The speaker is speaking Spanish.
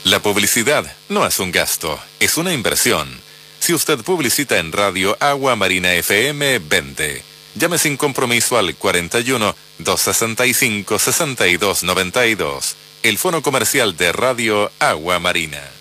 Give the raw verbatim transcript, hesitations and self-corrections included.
La publicidad no es un gasto, es una inversión. Si usted publicita en Radio Agua Marina F M, veinte. Llame sin compromiso al cuarenta y uno, doscientos sesenta y cinco, sesenta y dos noventa y dos. El fono comercial de Radio Agua Marina.